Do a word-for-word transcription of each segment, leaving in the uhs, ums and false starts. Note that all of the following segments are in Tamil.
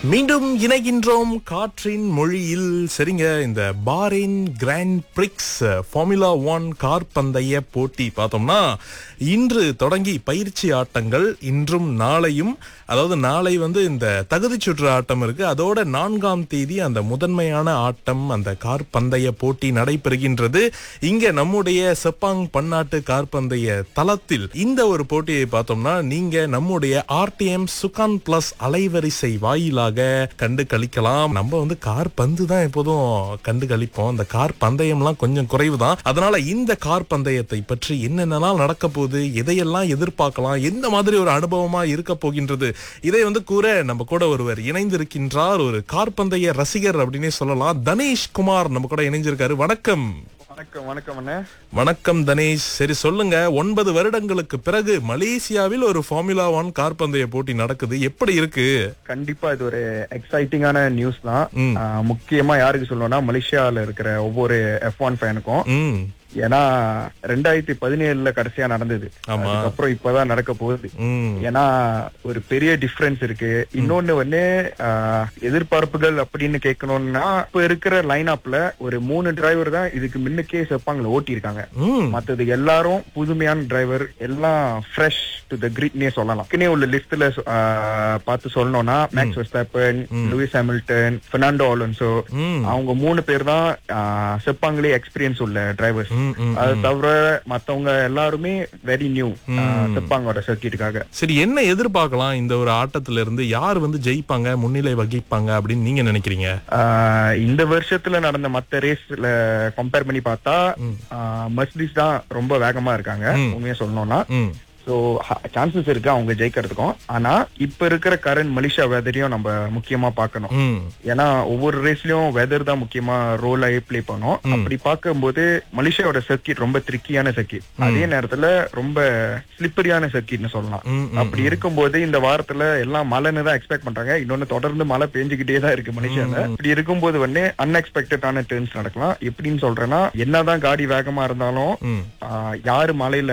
மீண்டும் இணைகின்றோம் காற்றின் மொழியில். சரிங்க, இந்த பாரின் grand prix formula one car பந்தய போட்டி பார்த்தோம்னா இன்று தொடங்கி பயிற்சி ஆட்டங்கள் இன்றும் நாளையும், அதாவது நாளை வந்து இந்த தகுதி சுற்று ஆட்டம் இருக்கு, அதோட நான்காம் தேதி அந்த முதன்மையான ஆட்டம், அந்த கார் பந்தய போட்டி நடைபெறுகின்றது இங்க நம்முடைய செப்பாங் பன்னாட்டு கார் பந்தய தளத்தில். இந்த ஒரு போட்டியை பார்த்தோம்னா நீங்க நம்முடைய ஆர்டிஎம் சுகான் பிளஸ் அலைவரிசை வாயிலாக கண்டு கழிக்கலாம். நம்ம வந்து கார் பந்து தான் எப்போதும் கண்டு கழிப்போம், அந்த கார் பந்தயம்லாம் கொஞ்சம் குறைவு தான். அதனால இந்த கார் பந்தயத்தை பற்றி என்னென்னலாம் நடக்க போகுது, எதையெல்லாம் எதிர்பார்க்கலாம், எந்த மாதிரி ஒரு அனுபவமா இருக்க போகின்றது, இதை வந்து கூற நம்ம கூட ஒருவர் இணைந்திருக்கின்றார். ஒரு கார் பந்தய ரசிகர் அப்படின்னே சொல்லலாம். தனேஷ் குமார் நம்ம கூட இணைஞ்சிருக்காரு. வணக்கம். வணக்கம் வணக்கம் அண்ணே. வணக்கம் தனேஷ். சரி சொல்லுங்க, ஒன்பது வருடங்களுக்கு பிறகு மலேசியாவில் ஒரு ஃபார்முலா ஒன் கார் பந்தய போட்டி நடக்குது, எப்படி இருக்கு? கண்டிப்பா இது ஒரு எக்ஸைட்டிங்கான நியூஸ் தான். ஆஹ், முக்கியமா யாருக்கு சொல்லணும்னா மலேசியால இருக்கிற ஒவ்வொரு எஃப் ஒன் ஃபேனுக்கும். ம் ஏன்னா ரெண்டாயிரத்தி பதினேழுல கடைசியா நடந்தது, அதுக்கப்புறம் இப்பதான் நடக்க போகுது. ஏன்னா ஒரு பெரிய டிஃபரன்ஸ் இருக்கு. இன்னொன்னு வந்து ஆஹ், எதிர்பார்ப்புகள் அப்படின்னு கேட்கணும்னா இப்ப இருக்கிற லைன் அப்ல ஒரு மூணு டிரைவர் தான் இதுக்கு முன்னுக்கே செப்பாங்கள ஓட்டி இருக்காங்க. மத்தது எல்லாரும் புதுமையான டிரைவர், எல்லாம் ஃப்ரெஷ் டு த கிரிட்னே சொல்லலாம். ஏற்கனவே உள்ள லிஸ்ட்ல பார்த்து சொல்லணும்னா maths Verstappen, Lewis Hamilton, Fernando Alonzo, அவங்க மூணு பேர் தான் செப்பாங்களே எக்ஸ்பீரியன்ஸ் உள்ள டிரைவர்ஸ். அது தவிர மத்தவங்க எல்லாருமே வெரி நியூ செப்பாங்கோட சர்க்கிட்டுக்காக. சரி, என்ன எதிர்பார்க்கலாம் இந்த ஒரு ஆட்டத்துல இருந்து? யார் வந்து ஜெயிப்பாங்க, முன்னிலை வகிப்பாங்க அப்படின்னு நீங்க நினைக்கிறீங்க? இந்த வருஷத்துல நடந்த மத்த ரேஸ்ல கம்பேர் பண்ணி பார்த்தா மெர்சிடிஸ் தான் ரொம்ப வேகமா இருக்காங்க உண்மையா சொல்லணும்னா. சோ சான்சஸ் இருக்கு அவங்க ஜெயிக்கிறதுக்கும். ஆனா இப்ப இருக்கிற கரண்ட் மலேசியா வெதரையும் நம்ம முக்கியமா பாக்கணும். ஏன்னா ஒவ்வொரு ரேஸ்லயும் வெதர் தான் முக்கியமா ரோல் ஆகி பிளே பண்ணும். அப்படி பார்க்கும்போது மலேசியாவோட சர்க்கிட் ரொம்ப ட்ரிக்கியான சர்க்கிட், அதே நேரத்துல ரொம்ப ஸ்லிப்பரியான சர்க்கிட்னு சொல்லலாம். அப்படி இருக்கும்போது இந்த வாரத்துல எல்லாம் மழைன்னு தான் எக்ஸ்பெக்ட் பண்றாங்க. இன்னொன்னு தொடர்ந்து மழை பெஞ்சுக்கிட்டே தான் இருக்கு மலேசியால. இப்படி இருக்கும்போது வந்து அன்எக்ஸ்பெக்டடான டர்ன்ஸ் நடக்கலாம். எப்படின்னு சொல்றேன்னா என்னதான் காடி வேகமா இருந்தாலும் யாரு மலையில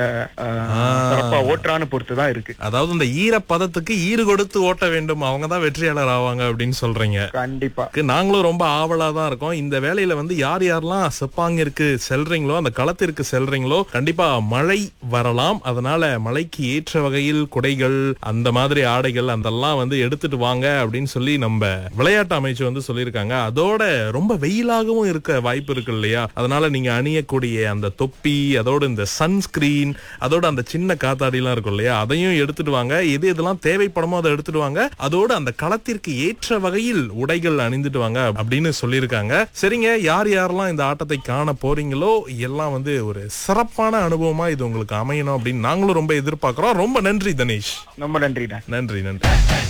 சிறப்பா ஓட்டுறான்னு பொறுத்து தான் இருக்கு. அதாவது இந்த ஈரப்பதத்துக்கு ஈடு கொடுத்து ஓட்ட வேண்டும், அவங்க தான் வெற்றியாளர் ஆவாங்க அப்படின்னு சொல்றீங்க. கண்டிப்பா நாங்களும் ரொம்ப ஆவலா தான் இருக்கோம். இந்த வேலையில வந்து யார் யாரெல்லாம் செப்பாங்கிற்கு செல்றீங்களோ, அந்த களத்திற்கு செல்றீங்களோ, கண்டிப்பா மழை வரலாம். அதனால மழைக்கு ஏற்ற வகையில் குடைகள், அந்த மாதிரி ஆடைகள் அதெல்லாம் வந்து எடுத்துட்டு வாங்க அப்படின்னு சொல்லி நம்ம விளையாட்டு அமைச்சு வந்து சொல்லியிருக்காங்க. அதோட ரொம்ப வெயிலாகவும் இருக்க வாய்ப்பு இருக்கு இல்லையா? அதனால நீங்க அணியக்கூடிய அந்த தொப்பி, அதோட இந்த சன்ஸ்கிரீன், அதோட அந்த சின்ன காத்தாடி எல்லாம் இருக்கும் இல்லையா, அதையும் எடுத்துட்டு வாங்க. எது எதெல்லாம் தேவைப்படுமோ அதை எடுத்துட்டு வாங்க. அதோட அந்த களத்திற்கு ஏற்ற வகையில் உடைகள் அணிந்துட்டு வாங்க அப்படின்னு சொல்லியிருக்காங்க. சரிங்க, யார் யாரெல்லாம் இந்த ஆட்டத்தை காண போறீங்களோ எல்லாம் வந்து ஒரு சிறப்பான அனுபவமா இது உங்களுக்கு அமையணும் அப்படின்னு நாங்களும் ரொம்ப எதிர்பார்க்கிறோம். ரொம்ப நன்றி தனேஷ். ரொம்ப நன்றி நன்றி நன்றி.